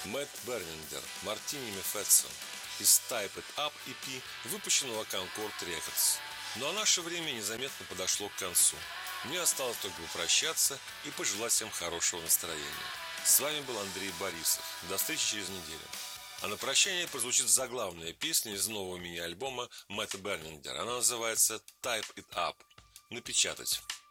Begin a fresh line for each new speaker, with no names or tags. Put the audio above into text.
Мэтт Бернингер, Мартини Мефетсон из Type It Up EP, выпущенного Concord Records. Ну а наше время незаметно подошло к концу. Мне осталось только попрощаться и пожелать всем хорошего настроения. С вами был Андрей Борисов. До встречи через неделю. А на прощание прозвучит заглавная песня из нового мини-альбома Мэтта Бернингера. Она называется Type It Up. Напечатать.